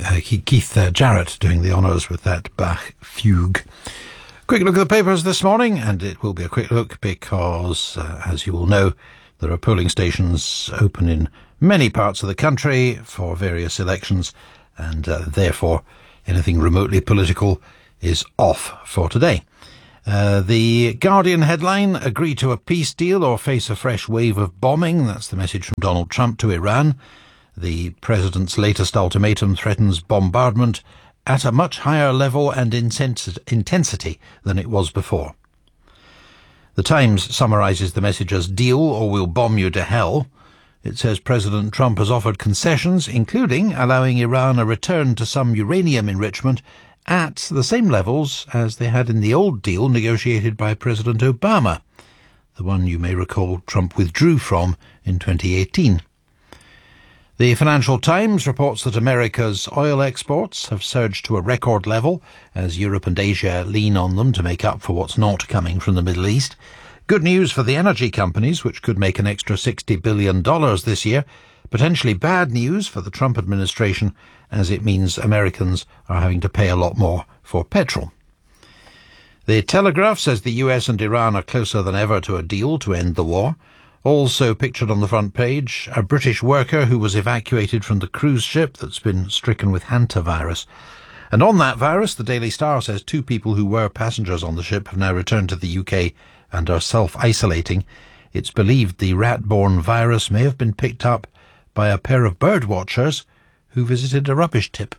Keith Jarrett doing the honours with that Bach fugue. Quick look at the papers this morning, and it will be a quick look because, as you will know, there are polling stations open in many parts of the country for various elections, and therefore anything remotely political is off for today. The Guardian headline, agree to a peace deal or face a fresh wave of bombing. That's the message from Donald Trump to Iran. The president's latest ultimatum threatens bombardment at a much higher level and intensity than it was before. The Times summarises the message as deal or we'll bomb you to hell. It says President Trump has offered concessions, including allowing Iran a return to some uranium enrichment at the same levels as they had in the old deal negotiated by President Obama, the one you may recall Trump withdrew from in 2018. The Financial Times reports that America's oil exports have surged to a record level as Europe and Asia lean on them to make up for what's not coming from the Middle East. Good news for the energy companies, which could make an extra $60 billion this year. Potentially bad news for the Trump administration, as it means Americans are having to pay a lot more for petrol. The Telegraph says the US and Iran are closer than ever to a deal to end the war. Also pictured on the front page, a British worker who was evacuated from the cruise ship that's been stricken with hantavirus. And on that virus, the Daily Star says 2 people who were passengers on the ship have now returned to the UK and are self-isolating. It's believed the rat-borne virus may have been picked up by a pair of bird watchers who visited a rubbish tip.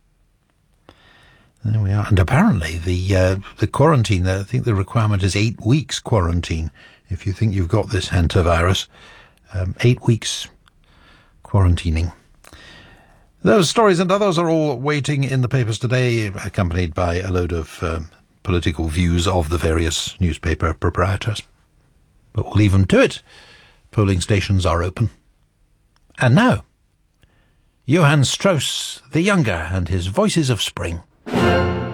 There we are. And apparently the quarantine, I think the requirement is 8 weeks quarantine. If you think you've got this hantavirus, 8 weeks quarantining. Those stories and others are all waiting in the papers today, accompanied by a load of political views of the various newspaper proprietors. But we'll leave them to it. Polling stations are open. And now, Johann Strauss the Younger and his Voices of Spring.